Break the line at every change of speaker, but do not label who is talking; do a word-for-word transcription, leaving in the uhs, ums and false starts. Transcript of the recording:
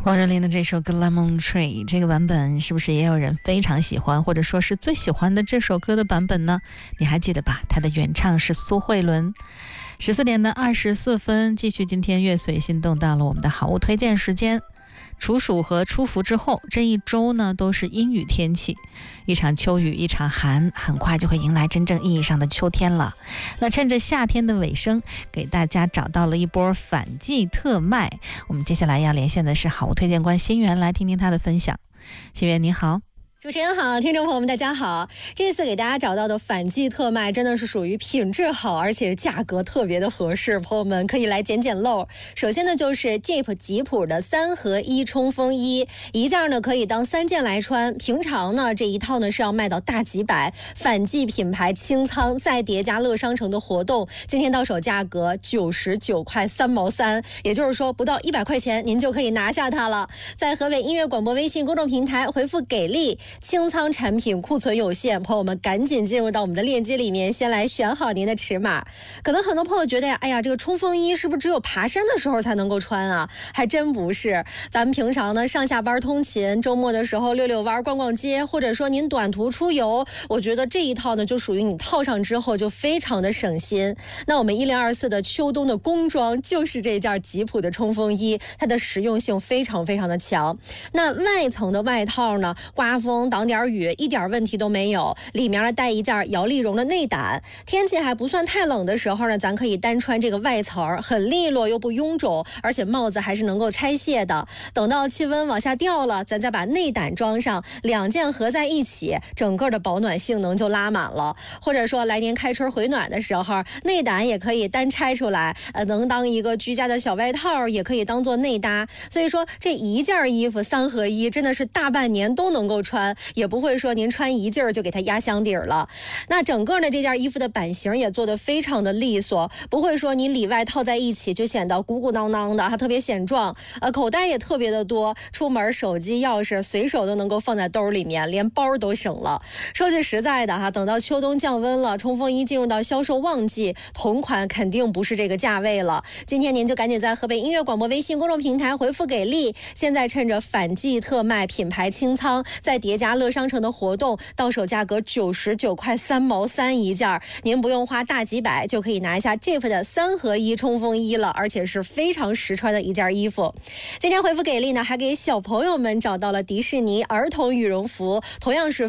王若琳的这首歌《Lemon Tree》这个版本是不是也有人非常喜欢，或者说是最喜欢的这首歌的版本呢？你还记得吧？它的原唱是苏慧伦。十四点的二十四分，继续今天乐随心动到了我们的好物推荐时间。处暑和初伏之后，这一周呢都是阴雨天气，一场秋雨一场寒，很快就会迎来真正意义上的秋天了。那趁着夏天的尾声，给大家找到了一波反季特卖。我们接下来要连线的是好物推荐官新源，来听听他的分享。新源你好。
主持人好，听众朋友们大家好。这次给大家找到的反季特卖真的是属于品质好，而且价格特别的合适，朋友们可以来捡捡漏。首先呢就是 Jeep 吉普的三合一冲锋衣，一件呢可以当三件来穿，平常呢这一套呢是要卖到大几百，反季品牌清仓再叠加乐商城的活动，今天到手价格九十九块三毛三，也就是说不到一百块钱您就可以拿下它了。在河北音乐广播微信公众平台回复给力，清仓产品库存有限，朋友们赶紧进入到我们的链接里面，先来选好您的尺码。可能很多朋友觉得呀，哎呀，这个冲锋衣是不是只有爬山的时候才能够穿啊？还真不是，咱们平常呢上下班通勤，周末的时候溜溜弯、逛逛街，或者说您短途出游，我觉得这一套呢就属于你套上之后就非常的省心。那我们一零二四的秋冬的工装就是这件吉普的冲锋衣，它的实用性非常非常的强。那外层的外套呢，刮风挡点雨一点问题都没有，里面呢带一件摇粒绒的内胆，天气还不算太冷的时候呢，咱可以单穿这个外层，很利落又不臃肿，而且帽子还是能够拆卸的。等到气温往下掉了，咱再把内胆装上，两件合在一起，整个的保暖性能就拉满了。或者说来年开春回暖的时候，内胆也可以单拆出来，呃，能当一个居家的小外套，也可以当做内搭。所以说这一件衣服三合一真的是大半年都能够穿，也不会说您穿一件就给它压箱底儿了。那整个呢这件衣服的版型也做得非常的利索，不会说你里外套在一起就显得鼓鼓囊囊的，它特别显壮。呃，口袋也特别的多，出门手机钥匙随手都能够放在兜里面，连包都省了。说句实在的哈，等到秋冬降温了，冲锋衣进入到销售旺季，同款肯定不是这个价位了。今天您就赶紧在河北音乐广播微信公众平台回复给力，现在趁着反季特卖品牌清仓再叠加乐商城的活动，到手价格九十九块三毛三一件，您不用花大几百就可以拿下 Jeep 的三合一冲锋衣了，而且是非常实穿的一件衣服。今天回复给力呢，还给小朋友们找到了迪士尼儿童羽绒服，同样是